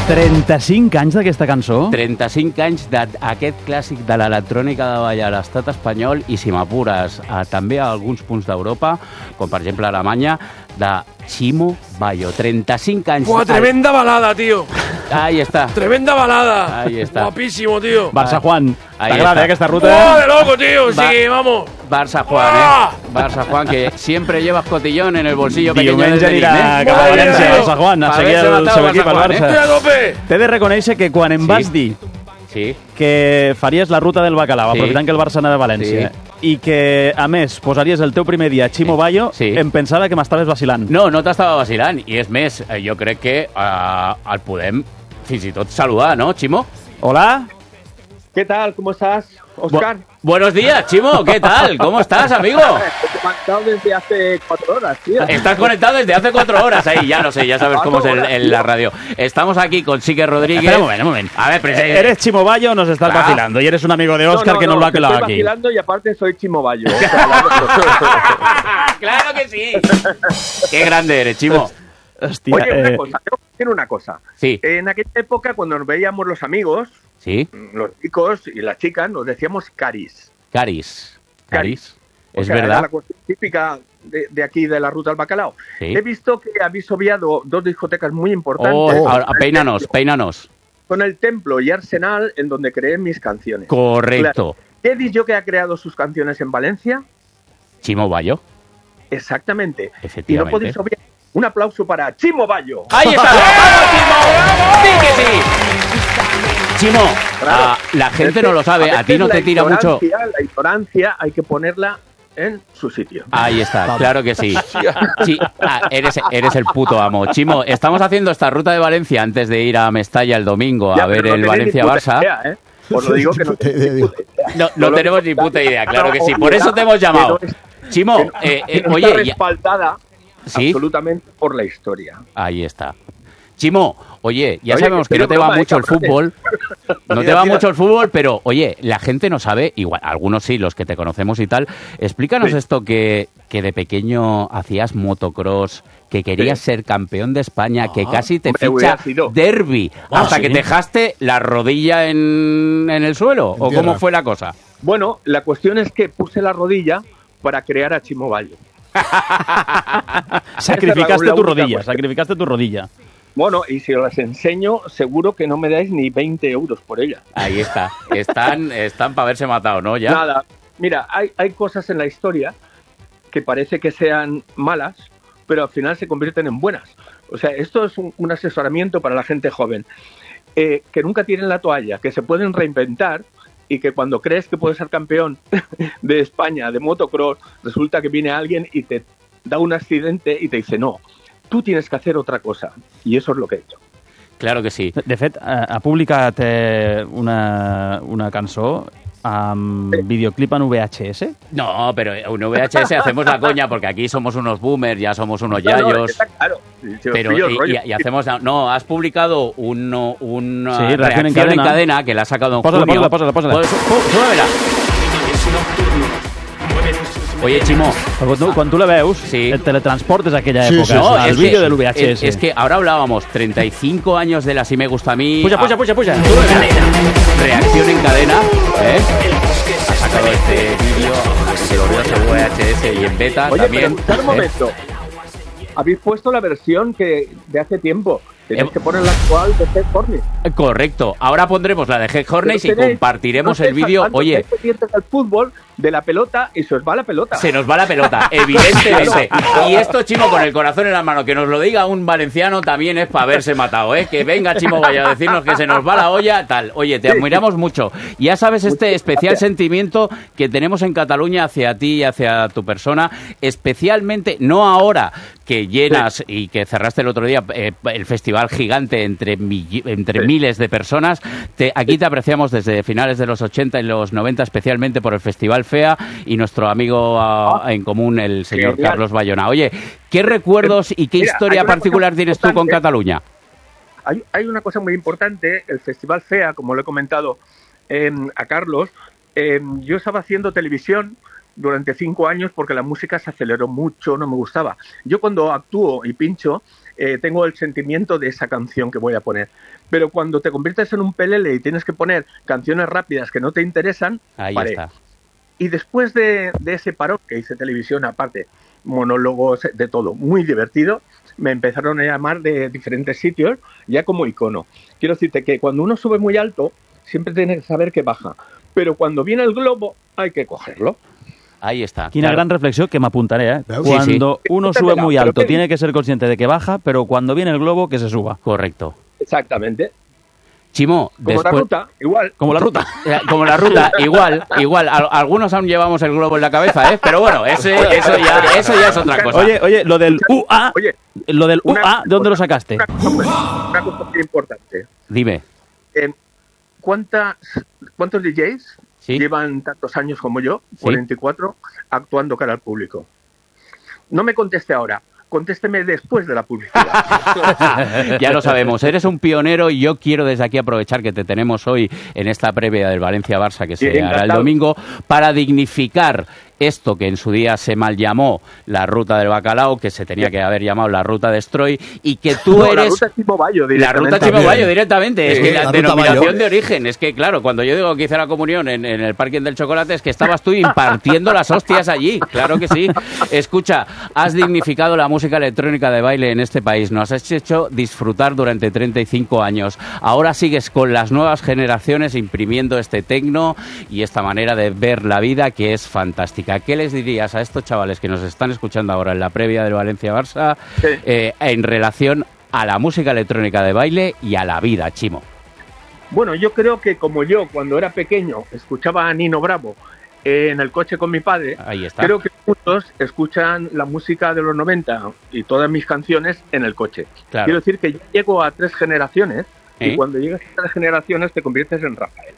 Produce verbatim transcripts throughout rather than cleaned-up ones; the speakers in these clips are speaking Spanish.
trenta-cinc anys d'aquesta cançó? trenta-cinc anys d'aquest clàssic de l'electrònica de ball a l'estat espanyol i, si m'apures, a, també a alguns punts d'Europa, com per exemple a Alemanya, de Chimo Bayo. trenta-cinc anys... ¡Buah, tremenda balada, tío! Ahí está. ¡Tremenda balada! Ahí está. Guapísimo, tío. Barça Juan. Ahí T'agrada, está. eh, aquesta ruta? ¡Buah, de loco, tío! Va- Sí, vamos. Barça Juan, ¡Ah! eh? Barça Juan, que siempre llevas cotillón en el bolsillo pequeño Diumenge del anirà Denim, ¿eh? cap a Madre València, mía. Barça Juan, a Per seguir haver-se el matat seu el equip, el Barça Juan, Barça. ¡Estoy a tope! T'he de reconèixer que quan em Sí. vas dir Sí. que faries la ruta del bacalao, Sí. aprofitant que el Barça anava a València, i que, a més, posaries el teu primer dia a Chimo Sí. Bayo, Sí. em pensava que m'estaves vacilant. No, no t'estava vacilant. I és més, eh, jo crec que eh, el podem fins i tot saludar, ¿no, Chimo? Hola? ¿Qué tal? ¿Cómo estás, Oscar? Bu- buenos días, Chimo. ¿Qué tal? ¿Cómo estás, amigo? Te he mandado desde hace cuatro horas, tío. Estás conectado desde hace cuatro horas ahí, ya lo sé, ya sabes cómo es el- el- la radio. Estamos aquí con Sique Rodríguez. Espera un momento, un momento. A ver, pero Eh, ¿Eres Chimo Bayo o nos estás Claro. vacilando? Y eres un amigo de Oscar que nos lo ha te colado estoy aquí. vacilando y aparte soy Chimo Bayo. O sea, las dos cosas. claro que sí. Qué grande eres, Chimo. Hòstia, Oye, una eh, cosa, tengo que decir una cosa. Sí. En aquella época, cuando nos veíamos los amigos, Sí, los chicos y las chicas, nos decíamos caris. Caris. Caris. O Es sea, era verdad. la cuestión típica de, de aquí, de la ruta del bacalao. Sí. He visto que habéis obviado dos discotecas muy importantes. Oh, ahora, Con el peínanos, Templo- peínanos. Con el Templo y Arsenal, en donde creé mis canciones. Correcto. ¿Qué dicho que ha creado sus canciones en Valencia? Chimo Bayo. Exactamente. Y no Efectivamente. podéis obviar. Un aplauso para Chimo Bayo. ¡Ahí está! ¡Vamos, Chimo! ¡Sí que sí! Chimo, Claro. ah, la gente Es que no lo sabe, a ti veces no la te tira mucho... ignorancia- La ignorancia hay que ponerla en su sitio. Ahí está, claro que sí. Sí, ah, eres, eres el puto amo. Chimo, estamos haciendo esta ruta de Valencia antes de ir a Mestalla el domingo a Ya, ver pero el no tenéis ni Valencia-Barça. puta idea, ¿eh? Os lo digo que no tenéis ni puta idea. No, no Lo tenemos que- ni puta idea, claro que sí. No, Por eso te hemos llamado. que no es- Chimo, que no- eh, que eh, no oye, está ya- respaldada ¿Sí? absolutamente por la historia. ahí está. Chimo, oye, ya Oye, sabemos que que no estoy te va broma, eh, mucho el cabrones. fútbol, no te Mira, va mira. mucho el fútbol, pero oye, la gente no sabe, igual, algunos sí, los que te conocemos y tal. Explícanos Sí. esto que, que de pequeño hacías motocross, que querías Sí. ser campeón de España, que casi te hombre, ficha hubiera sido. Derby, Ah, hasta ¿sí? que te dejaste la rodilla en, en el suelo, ¿o tierra. cómo fue la cosa? Bueno, la cuestión es que puse la rodilla para crear a Chimo Bayo. sacrificaste Esa es la tu única rodilla, cuestión. sacrificaste tu rodilla. Bueno, y si os las enseño, seguro que no me dais ni veinte euros por ella. Ahí está, están, están para haberse matado, ¿no? Ya. Nada. Mira, hay, hay cosas en la historia que parece que sean malas, pero al final se convierten en buenas. O sea, esto es un, un asesoramiento para la gente joven. Eh, que nunca tiren la toalla, que se pueden reinventar y que cuando crees que puedes ser campeón de España de motocross, resulta que viene alguien y te da un accidente y te dice, no, tú tienes que hacer otra cosa. Y eso es lo que he hecho. Claro que sí. De fet, ha ha publicat eh, una, una cançó amb videoclip en V H S. No, pero en V H S hacemos la coña porque aquí somos unos boomers, ya somos unos No, no, yayos. está claro. Si os Pero pillo el y, rollo. y- y hacemos la- no, has publicado un, una Sí, reacción reacción, en en, cadena. cadena. que la has sacado en Pósala, junio. pósala, pósala, pósala. Pues, pu- súbemela. Oye, Chimo, Però quan tu, quan tu la veus, Sí. et teletransportes a aquella Sí, època, sí, sí. no, al es vídeo que, del V H S. es, es que ahora hablábamos treinta y cinco años de la Si Me Gusta a mí. Puja, Ah, puja, puja, puja. súbemela. Reacción en cadena, ¿eh? Ha sacado este vídeo que lo veo en V H S y en beta Oye, también. pero escuchad un ¿eh? momento. Habéis puesto la versión que de hace tiempo. Tenéis Eh, que poner la actual de Head Hornets. Correcto. Ahora pondremos la de Head Hornets y Pero tenéis- compartiremos no el estáis vídeo. saltando, Oye, estáis pendientes del fútbol, de la pelota, y se os va la pelota. se nos va la pelota, evidentemente. Y esto, Chimo, con el corazón en la mano, que nos lo diga un valenciano también es para haberse matado, ¿eh? Que venga Chimo Bayo a decirnos que se nos va la olla, tal. Oye, te admiramos mucho. Ya sabes este especial sentimiento que tenemos en Cataluña hacia ti y hacia tu persona, especialmente, no ahora que llenas y que cerraste el otro día eh, el festival gigante entre, mill- entre Sí. miles de personas. Te- aquí te apreciamos desde finales de los ochenta y los noventa, especialmente por el Festival FEA y nuestro amigo ah, en común, el señor Genial. Carlos Bayona. Oye, ¿qué recuerdos y qué Mira, historia hay una particular cosa tienes tú con importante. Cataluña? Hay, hay una cosa muy importante, el Festival FEA, como lo he comentado eh, a Carlos. eh, yo estaba haciendo televisión durante cinco años porque la música se aceleró mucho, no me gustaba. Yo cuando actúo y pincho, eh, tengo el sentimiento de esa canción que voy a poner. Pero cuando te conviertes en un pelele y tienes que poner canciones rápidas que no te interesan, Ahí paré. está. Y después de, de ese parón que hice televisión, aparte, monólogos, de todo, muy divertido, me empezaron a llamar de diferentes sitios, ya como icono. Quiero decirte que cuando uno sube muy alto, siempre tienes que saber que baja. Pero cuando viene el globo, hay que cogerlo. Ahí está. Quina claro. gran reflexió que m'apuntaré, eh? Veus? Cuando Sí, sí. uno sube muy Pero alto, que- tiene que ser consciente de que baja, pero cuando viene el globo, que se suba. Correcto. Exactamente. Chimo, Como después... la ruta, igual. Como la ruta. Eh, Como la ruta, igual, igual. Al- algunos aún llevamos el globo en la cabeza, ¿eh? Pero bueno, ese, eso, ya, eso ya es otra cosa. Oye, oye, lo del U A, Oye, lo del una- U A, ¿de dónde lo sacaste? Una cosa, una cosa muy importante. Dime. Eh, ¿cuántas, ¿Cuántos D Js Sí. llevan tantos años como yo, cuarenta y cuatro, actuando cara al público? No me conteste ahora, contésteme después de la publicidad. Ya lo sabemos, eres un pionero y yo quiero desde aquí aprovechar que te tenemos hoy en esta previa del Valencia-Barça que se Sí, hará el encantado. domingo para dignificar esto que en su día se mal llamó la ruta del bacalao, que se tenía que haber llamado la ruta de Stroy, y que tú No, eres... la ruta Chimo Bayo La directamente. ruta Chimo Bayo directamente, es Sí, que la la, ruta denominación Bayo. de origen, es que claro, cuando yo digo que hice la comunión en, en el parking del chocolate es que estabas tú impartiendo las hostias allí, claro que sí. Escucha, has dignificado la música electrónica de baile en este país, nos has hecho disfrutar durante treinta y cinco años, ahora sigues con las nuevas generaciones imprimiendo este tecno y esta manera de ver la vida que es fantástica. ¿Qué les dirías a estos chavales que nos están escuchando ahora en la previa del Valencia-Barça Sí. eh, en relación a la música electrónica de baile y a la vida, Chimo? Bueno, yo creo que como yo, cuando era pequeño, escuchaba a Nino Bravo eh, en el coche con mi padre, Ahí está. creo que muchos escuchan la música de los noventa y todas mis canciones en el coche. Claro. Quiero decir que yo llego a tres generaciones ¿Eh? y cuando llegas a tres generaciones te conviertes en Rafael.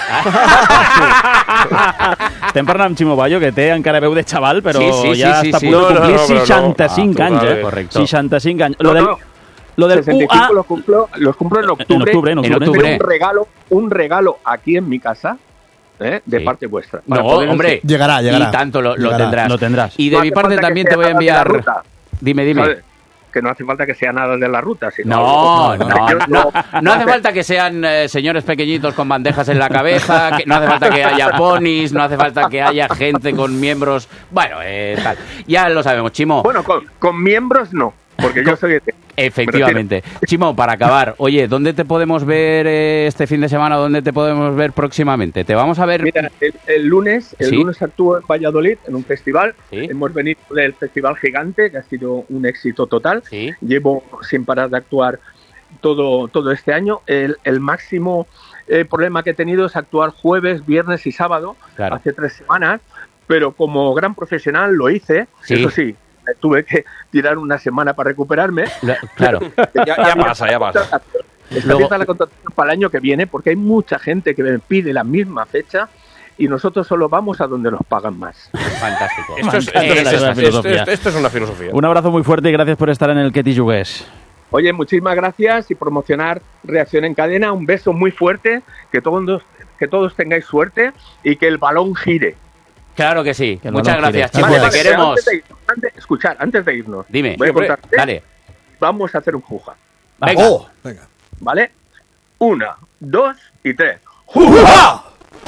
Estem parlant amb Ximo Bayo, que té encara veu de xaval, però Sí, sí, sí, ja sí, està a sí. punt No, de no, complir no, però no. seixanta-cinc Ah, anys, vale. eh? Correcto. seixanta-cinc anys. Lo No, del, no. lo del sesenta y U cinco A... los cumplo, los cumplo en octubre. En octubre, en En octubre. octubre. Pero un regalo, un regalo aquí en mi casa, ¿eh? de Sí. parte vuestra. para No, poder- hombre. Llegará, llegará. Y tanto lo, lo Llegará. tendrás. Lo tendrás. Y de No mi hace parte falta que también sea te voy a nada de la enviar... ruta. Dime, dime. ¿Sabes? Que no hace falta que sea nada de la ruta, sino No, algo- no, Yo no, no hace falta que sean eh, señores pequeñitos con bandejas en la cabeza, que no hace falta que haya ponis, no hace falta que haya gente con miembros... Bueno, eh, tal. Ya lo sabemos, Chimo. Bueno, con, con miembros no, porque yo soy... Efectivamente. Chimo, para acabar, oye, ¿dónde te podemos ver eh, este fin de semana? ¿Dónde te podemos ver próximamente? Te vamos a ver... Mira, el, el lunes, el ¿Sí? lunes actúo en Valladolid en un festival. ¿Sí? Hemos venido del Festival Gigante, que ha sido un éxito total. Sí. Llevo sin parar de actuar todo, todo este año. El, el máximo eh, problema que he tenido es actuar jueves, viernes y sábado, Claro. hace tres semanas, pero como gran profesional lo hice. Sí. Eso sí, me tuve que tirar una semana para recuperarme. La- Claro. Ya, ya pasa, ya pasa. Está Luego- abierta la contratación para el año que viene porque hay mucha gente que me pide la misma fecha y nosotros solo vamos a donde nos pagan más. Fantástico. Esto es, encanta esto es- la esto es- filosofía. esto- esto es una filosofía. Un abrazo muy fuerte y gracias por estar en el Que t'hi jugués. Oye, muchísimas gracias y promocionar Reacción en Cadena. Un beso muy fuerte, que todos, que todos tengáis suerte y que el balón gire. Claro que sí. Que el Muchas balón gracias, gire. Chimo. Vale, te vale, queremos. Antes de irnos, antes- escuchar, antes de irnos. Dime. Voy a Hombre, contarte. Dale. Vamos a hacer un juja, Venga. Oh, venga. ¿vale? Una, dos y tres. ¡Juja!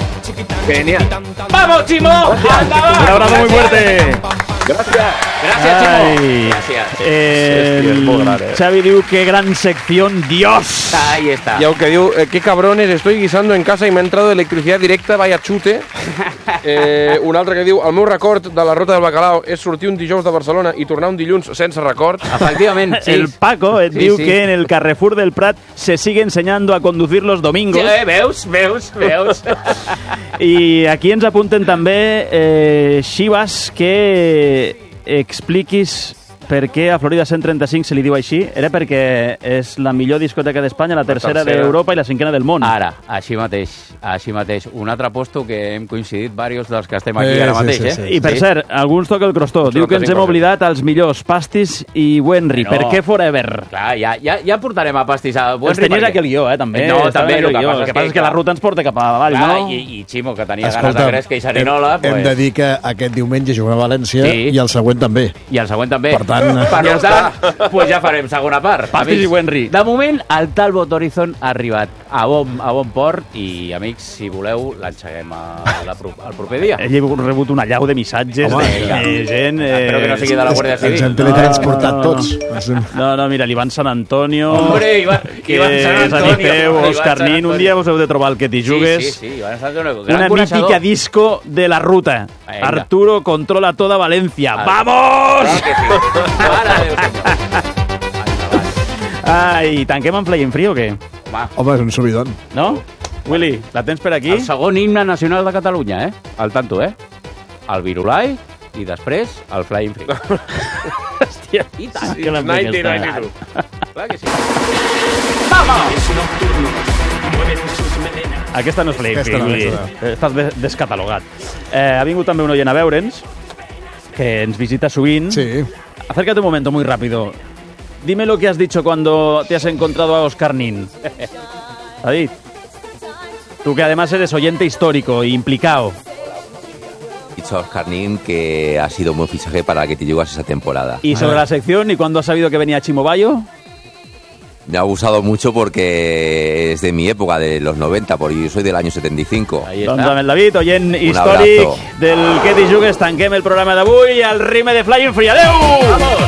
Genial. ¡Vamos, Chimo! ¡Anda, va! Un abrazo muy fuerte. Gracias. Gracias, Ai. Chimo. Gracias. El Sí, és molt gran, eh? Xavi diu que gran sección, Dios. Ahí está. Y aunque digo, eh, qué cabrones, estoy guisando en casa y me ha entrado electricidad directa, vaya chute. Eh, un altre que diu, el meu record de la ruta del bacalao és sortir un dijous de Barcelona i tornar un dilluns sense record. Efectivament, sí. El Paco et Sí, diu sí. que en el Carrefour del Prat se sigue enseñando a conducir los domingos. Eh, veus, veus, veus. I aquí ens apunten també, eh, Xivas, que expliquis per què a Florida cent trenta-cinc se li diu així? Era perquè és la millor discoteca d'Espanya, la tercera, tercera. d'Europa i la cinquena del món. Ara, així mateix, així mateix. Un altre posto que hem coincidit diversos dels que estem aquí Sí, ara sí, mateix, sí, eh? sí. I per cert, alguns toca el crostó. Diu que ens hem setanta-cinc per cent. oblidat als millors Pastis i Wenry. No. Per què Forever? Clar, ja, ja, ja portarem a pastis a Els Wenry. tenies perquè- aquí el guió, eh, també. No, Estava també, aquí el que guió. passa El que passa és que la clar, ruta ens porta cap a avall, clar, no? i, i Ximo, que tenia ganes de gresca i serinola, hem, hem pues, de dir que aquest diumenge juguem a València Sí. i el següent també. i el següent també. Per tant, per ja tant pues ja farem segona part. Pastis Amics, i Wenry. De moment, el Talbot Horizon ha arribat a bon, a bon port i, amics, si voleu, l'enxeguem a la, pro- el proper dia. Ell ha rebut una llau de missatges Home, de, vinga. de gent... Espero que no sigui de la Guàrdia Ens Civil. hem teletransportat No, no, no, tots. És un- No, no, mira, l'Ivan Sant Antonio... Hombre, Ivan- que Ivan Sant és Antonio, Anifeu, Ivan Òscar Sant Nin. Antonio. Un dia us heu de trobar el que t'hi jugues. Sí, sí, sí. Ivan Sant Antonio, gran Una coneixedor. mítica disco de la ruta. Venga. Arturo controla toda Valencia. Vale. ¡Vamos! Clar que sí. Mare de Déu, senyor. Ai, tanquem amb Flying Free o què? Home, Home, és un subidon. No? Willy, la tens per aquí? el segon himne nacional de Catalunya, eh? Al tanto, eh? El Virulai i després el Flying Free. Hòstia, I tant. que l'hem noranta fet noranta aquesta. dos. Clar que sí. Aquesta no és Flying Aquesta Free, no, Willy. aquesta Eh, Estàs des- descatalogat. Eh, ha vingut també un oient a veure'ns, que ens visita sovint. Sí. Acércate un momento, muy rápido. Dime lo que has dicho cuando te has encontrado a Oscar Nin. David, tú que además eres oyente histórico e implicado. He dicho a Oscar Nin que ha sido un buen fichaje para que te llegas esa temporada. Y sobre la sección, ¿y cuándo has sabido que venía Chimo Bayo? Me ha gustado mucho porque es de mi época, de los noventa, porque yo soy del año setenta y cinco. Ahí Doncs està. amb el David, oient històric abrazo. del Que t'hi jugues, tanquem el programa d'avui al ritme de Flying Free. Adeu! Vamos!